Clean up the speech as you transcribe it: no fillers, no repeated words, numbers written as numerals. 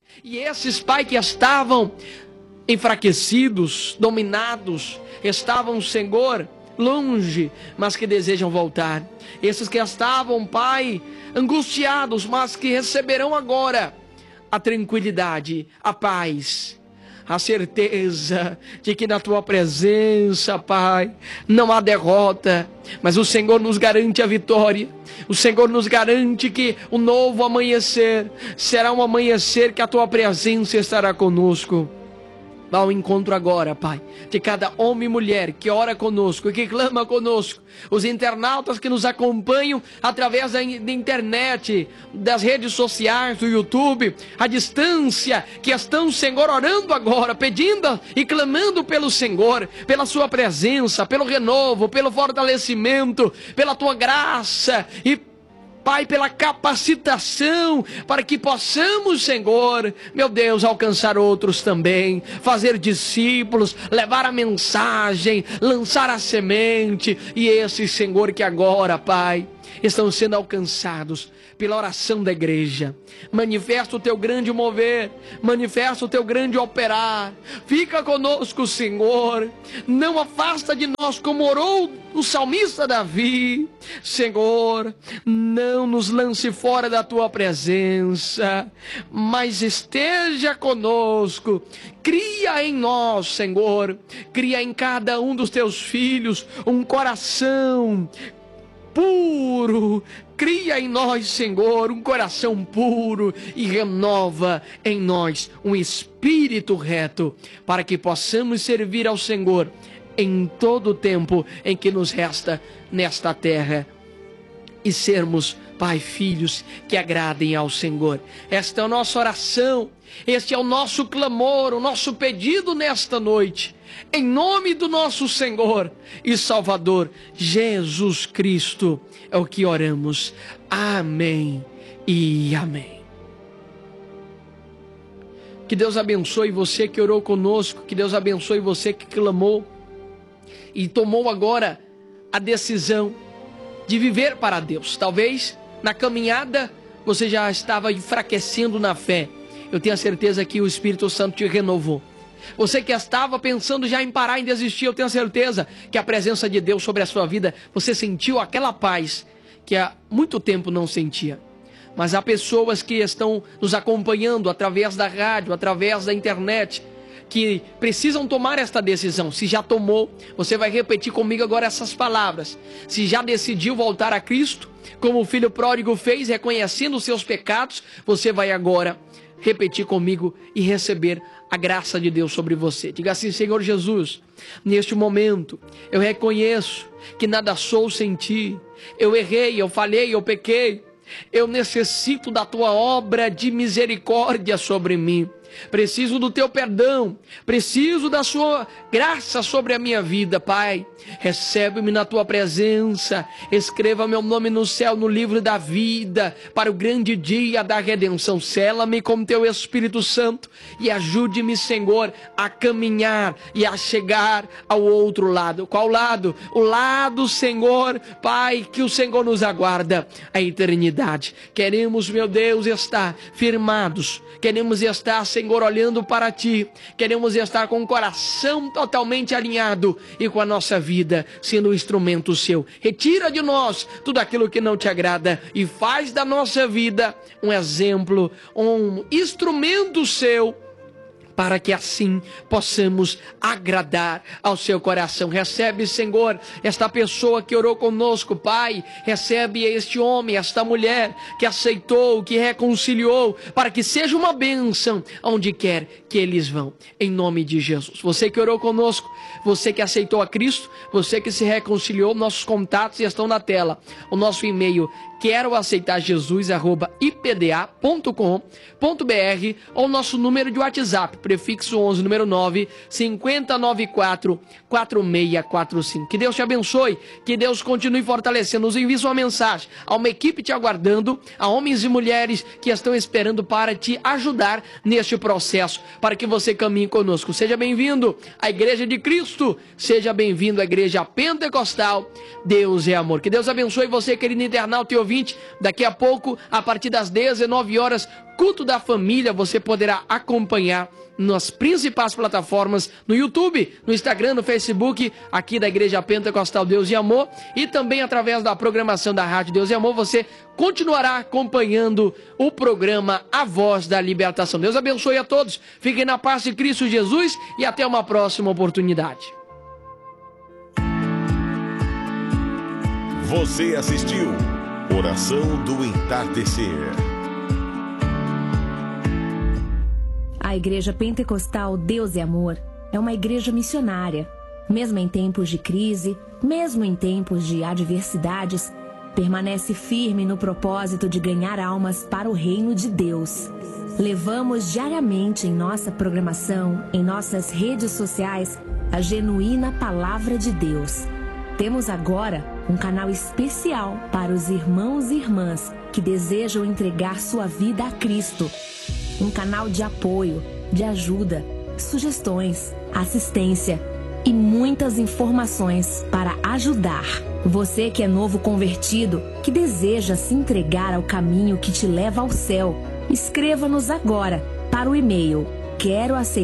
E esses, Pai, que estavam enfraquecidos, dominados, estavam, Senhor, longe, mas que desejam voltar. Esses que estavam, Pai, angustiados, mas que receberão agora a tranquilidade, a paz, a certeza de que na Tua presença, Pai, não há derrota, mas o Senhor nos garante a vitória. O Senhor nos garante que o novo amanhecer será um amanhecer que a Tua presença estará conosco. Vá ao encontro agora, Pai, de cada homem e mulher que ora conosco e que clama conosco. Os internautas que nos acompanham através da internet, das redes sociais, do YouTube, à distância, que estão, Senhor, orando agora, pedindo e clamando pelo Senhor, pela Sua presença, pelo renovo, pelo fortalecimento, pela Tua graça e, Pai, pela capacitação, para que possamos, Senhor, meu Deus, alcançar outros também, fazer discípulos, levar a mensagem, lançar a semente, e esses, Senhor, que agora, Pai, estão sendo alcançados pela oração da igreja. Manifesta o Teu grande mover, manifesta o Teu grande operar. Fica conosco, Senhor, não afasta de nós como orou o salmista Davi. Senhor, não nos lance fora da Tua presença, mas esteja conosco. Cria em nós, Senhor, cria em cada um dos Teus filhos um coração puro. Cria em nós, Senhor, um coração puro e renova em nós um espírito reto, para que possamos servir ao Senhor em todo o tempo em que nos resta nesta terra e sermos, Pai, filhos que agradem ao Senhor. Esta é a nossa oração, este é o nosso clamor, o nosso pedido nesta noite, em nome do nosso Senhor e Salvador Jesus Cristo, é o que oramos. Amém e amém. Que Deus abençoe você que orou conosco, que Deus abençoe você que clamou e tomou agora a decisão de viver para Deus. Talvez na caminhada você já estava enfraquecendo na fé. Eu tenho a certeza que o Espírito Santo te renovou. Você que estava pensando já em parar, em desistir, eu tenho a certeza que a presença de Deus sobre a sua vida, você sentiu aquela paz que há muito tempo não sentia. Mas há pessoas que estão nos acompanhando através da rádio, através da internet, que precisam tomar esta decisão. Se já tomou, você vai repetir comigo agora essas palavras. Se já decidiu voltar a Cristo, como o filho pródigo fez, reconhecendo os seus pecados, você vai agora repetir comigo e receber a graça de Deus sobre você. Diga assim: Senhor Jesus, neste momento eu reconheço que nada sou sem Ti. Eu errei, eu falhei, eu pequei. Eu necessito da Tua obra de misericórdia sobre mim. Preciso do Teu perdão, preciso da Sua graça sobre a minha vida, Pai. Recebe-me na Tua presença, escreva meu nome no céu, no livro da vida, para o grande dia da redenção. Sela-me com Teu Espírito Santo e ajude-me, Senhor, a caminhar e a chegar ao outro lado. Qual lado? O lado, Senhor, Pai, que o Senhor nos aguarda, a eternidade. Queremos, meu Deus, estar firmados, queremos estar, Senhor, olhando para Ti, queremos estar com o coração totalmente alinhado e com a nossa vida sendo um instrumento Seu. Retira de nós tudo aquilo que não Te agrada e faz da nossa vida um exemplo, um instrumento Seu, para que assim possamos agradar ao Seu coração. Recebe, Senhor, esta pessoa que orou conosco, Pai. Recebe este homem, esta mulher que aceitou, que reconciliou, para que seja uma bênção onde quer que eles vão, em nome de Jesus. Você que orou conosco, você que aceitou a Cristo, você que se reconciliou, nossos contatos estão na tela. O nosso e-mail, queroaceitarjesus@ipda.com.br, ou nosso número de WhatsApp, prefixo 11, número 9, 5094-4645. Que Deus te abençoe, que Deus continue fortalecendo. Nos envie sua mensagem a uma equipe te aguardando, a homens e mulheres que estão esperando para te ajudar neste processo, para que você caminhe conosco. Seja bem-vindo à Igreja de Cristo, seja bem-vindo à Igreja Pentecostal. Deus é amor. Que Deus abençoe você, querido internauta e ouvinte. ouvinte, daqui a pouco, a partir das 19 horas, culto da família, você poderá acompanhar nas principais plataformas, no YouTube, no Instagram, no Facebook, aqui da Igreja Pentecostal Deus e Amor, e também através da programação da Rádio Deus e Amor, você continuará acompanhando o programa A Voz da Libertação. Deus abençoe a todos, fiquem na paz de Cristo Jesus e até uma próxima oportunidade. Você assistiu Oração do Entardecer. A Igreja Pentecostal Deus e Amor é uma igreja missionária. Mesmo em tempos de crise, mesmo em tempos de adversidades, permanece firme no propósito de ganhar almas para o reino de Deus. Levamos diariamente em nossa programação, em nossas redes sociais, a genuína Palavra de Deus. Temos agora um canal especial para os irmãos e irmãs que desejam entregar sua vida a Cristo. Um canal de apoio, de ajuda, sugestões, assistência e muitas informações para ajudar. Você que é novo convertido, que deseja se entregar ao caminho que te leva ao céu, escreva-nos agora para o e-mail quero aceitar